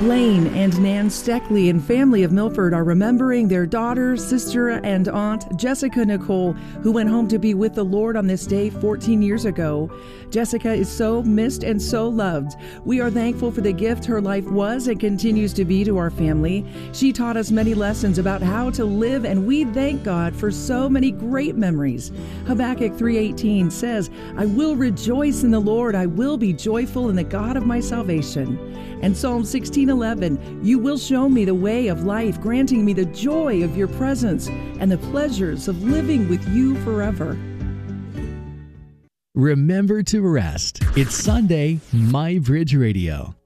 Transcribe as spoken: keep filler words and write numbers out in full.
Blaine and Nan Steckley and family of Milford are remembering their daughter, sister, and aunt, Jessica Nicole, who went home to be with the Lord on this day fourteen years ago. Jessica is so missed and so loved. We are thankful for the gift her life was and continues to be to our family. She taught us many lessons about how to live, and we thank God for so many great memories. Habakkuk three eighteen says, "I will rejoice in the Lord. I will be joyful in the God of my salvation." And Psalm sixteen eleven, "You will show me the way of life, granting me the joy of your presence and the pleasures of living with you forever." Remember to rest. It's Sunday, My Bridge Radio.